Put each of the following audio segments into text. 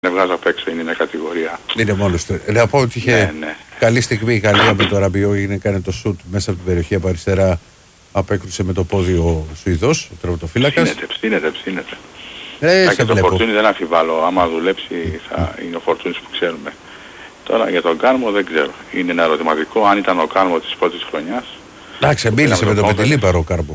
βγάζω απ' έξω, είναι μια κατηγορία. Είναι μόνος του. Να πω ότι είχε καλή στιγμή η Γαλλία με το Ραμπιό, έκανε το σουτ μέσα από την περιοχή από αριστερά, απέκρουσε με το πόδι ο Σουηδός, ο τερματοφύλακας. Ψήνεται. Και το Φορτούνι δεν αμφιβάλλω, άμα δουλέψει θα είναι ο Φορτούνις που ξέρουμε. Τώρα για τον Κάρμο δεν ξέρω. Είναι ένα ερωτηματικό, αν ήταν ο Κάρμο της πρώτης χρονιάς. Εντάξει, μίλησε με τον Πετελίπαρο ο Κάρμο.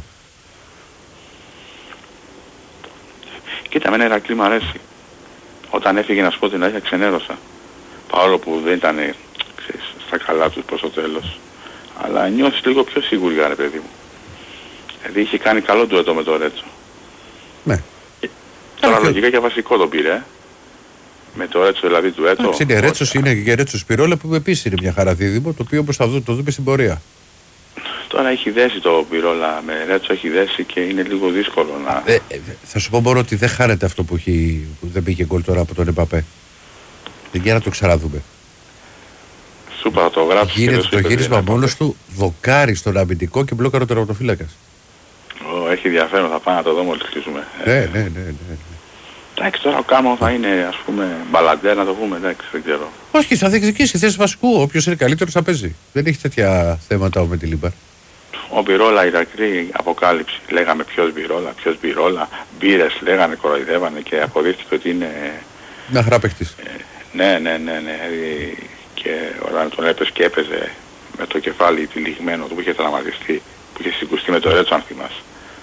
Κοίτα, με ένα Ηρακλή μ' αρέσει. Όταν έφυγε να σου πω την αλήθεια ξενέρωσα. Παρόλο που δεν ήταν στα καλά του προς το τέλος. Αλλά νιώθεις λίγο πιο σίγουρη, ρε παιδί μου. Δηλαδή είχε κάνει καλό ντουέτο με το Ρέτσο. Ναι. Τώρα λογικά και βασικό τον πήρε. Με το Ρέτσο δηλαδή ντουέτο. Εντάξει, είναι Ρέτσος, είναι και Ρέτσος Πυρόλα που επίσης είναι μια χαρά δίδυμο, το οποίο όπως θα το δούμε στην πορεία. Τώρα έχει δέσει το Πυρόλα με Ρέτσο, έχει δέσει και είναι λίγο δύσκολο να... Θα σου πω μόνο ότι δεν χάνεται αυτό που δεν πήγε γκολ τώρα από τον Εμπαπέ. Δεν για να το ξαναδούμε. Σούπα θα το γράψει. Γίνεται το γύρισμα μόνος του, δοκάρει στον αμυντικό και μπλόκαρε ο τερματοφύλακας. Έχει ενδιαφέρον, θα πάμε να το δούμε μόλις κλείσουμε. Ναι. Εντάξει, τώρα ο Κάμον θα είναι ας πούμε μπαλαντέρ να το πούμε, εντάξει, δεν ξέρω. Όχι, θα διεκδικήσει θέση βασικού. Όποιος είναι καλύτερος θα παίζει. Δεν έχει τέτοια θέματα ο Μετιλίμπαρ. Ο Μπυρόλα, Ηρακλή, αποκάλυψη. Λέγαμε ποιος Μπυρόλα. Μπύρες λέγανε, κοροϊδεύανε και αποδείχθηκε ότι είναι... Μια χαρά παίχτης. Ναι. Και όταν τον έπαιζε και έπαιζε με το κεφάλι τυλιγμένο του που είχε τραυματιστεί, που είχε συγκουστεί με το Ρέτσο αν θυμάσαι.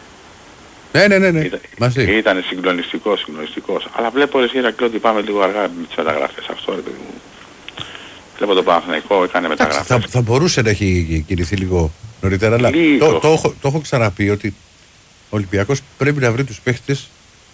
Ναι. Ήταν συγκλονιστικός. Αλλά βλέπω εσύ Ηρακλή ότι πάμε λίγο αργά με τις μεταγραφές. Αυτό ρε παιδί μου. Βλέπω το Παναθηναϊκό έκανε μεταγραφές. Θα μπορούσε να έχει κινηθεί λίγο νωρίτερα, αλλά το έχω ξαναπεί ότι ο Ολυμπιακός πρέπει να βρει τους παίχτες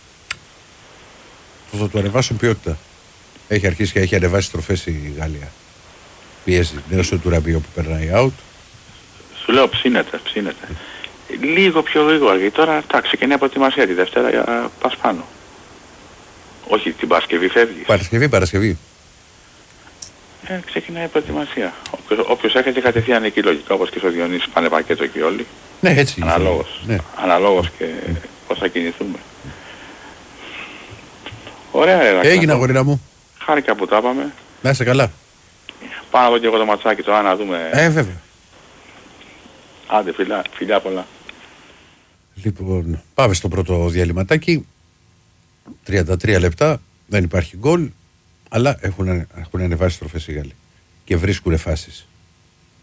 που θα του ανεβάσουν ποιότητα. Έχει αρχίσει και έχει ανεβάσει στροφές η Γαλλία. Πιέζει μέσω του Ραμπιό που περνάει out. Σου λέω ψήνεται. Λίγο πιο γρήγορα γιατί τώρα εντάξει και είναι προετοιμασία τη Δευτέρα για πας πάνω. Όχι την Παρασκευή φεύγεις. Παρασκευή. Ξεκινάει η προετοιμασία. Όποιος έρχεται κατευθείαν εκεί λογικά όπως και στο Διονύση πάνε πακέτο και όλοι. Ναι, έτσι. Αναλόγως και πώς θα κινηθούμε. Ωραία Έγινε αγορίνα μου. Χάρηκα που τα είπαμε. Να είσαι καλά. Πάω εγώ και εγώ το ματσάκι τώρα να δούμε. Βέβαια. Άντε φιλιά πολλά. Λοιπόν, πάμε στο πρώτο διαλυματάκι. 33 λεπτά, δεν υπάρχει γκολ, αλλά έχουν ανεβάσει στροφές οι Γάλλοι και βρίσκουν φάσεις.